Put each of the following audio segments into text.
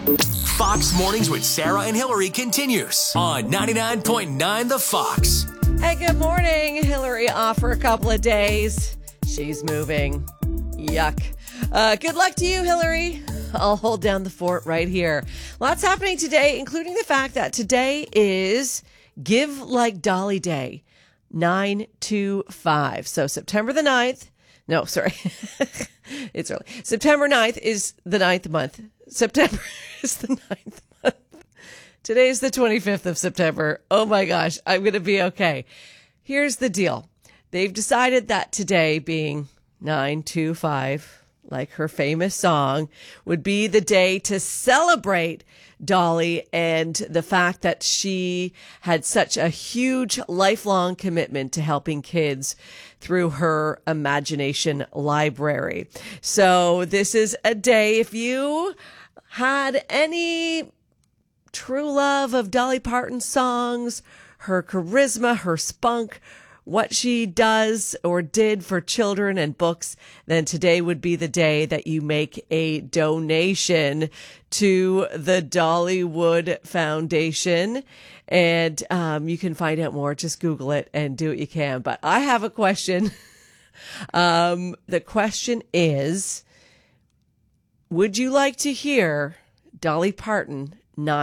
Fox Mornings with Sarah and Hillary continues on 99.9 The Fox. Hey, good morning. Hillary off for a couple of days. She's moving. Yuck. Good luck to you, Hillary. I'll hold down the fort right here. Lots happening today, including the fact that today is Give Like Dolly Day, 9/2/5. So September the 9th. No, sorry. It's early. September 9th is the 9th month. September is the 9th month. Today is the 25th of September. Oh my gosh, I'm going to be okay. Here's the deal. They've decided that today being 9/2/5, like her famous song, would be the day to celebrate Dolly and the fact that she had such a huge lifelong commitment to helping kids through her imagination library. So this is a day, if you had any true love of Dolly Parton's songs, her charisma, her spunk, what she does or did for children and books, then today would be the day that you make a donation to the Dollywood Foundation. And you can find out more. Just Google it and do what you can. But I have a question. The question is, would you like to hear Dolly Parton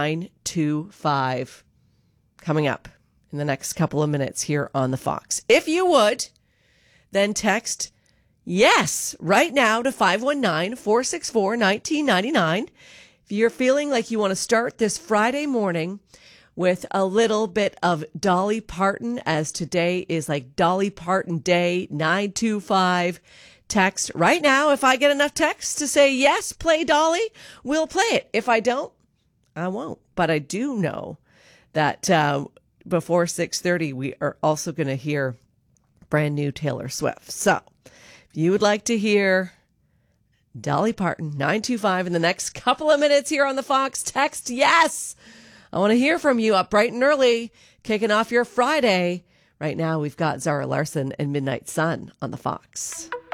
9/2/5 coming up in the next couple of minutes here on the Fox? If you would, then text yes right now to 519-464-1999. If you're feeling like you want to start this Friday morning with a little bit of Dolly Parton, as today is like Dolly Parton Day, 9/2/5. Text right now. If I get enough texts to say yes, play Dolly, we'll play it. If I don't, I won't. But I do know that before 6:30, we are also going to hear brand new Taylor Swift. So if you would like to hear Dolly Parton 9/2/5 in the next couple of minutes here on the Fox, text yes. I want to hear from you up bright and early, kicking off your Friday. Right now, we've got Zara Larsson and Midnight Sun on the Fox.